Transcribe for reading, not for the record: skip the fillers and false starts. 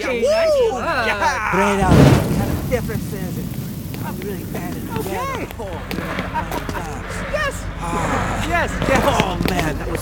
Hey, nice work. Yeah. Great out. Kind of differences and I'm really banded together. Okay. Full. Yes. Yes. Yes. Oh man, that was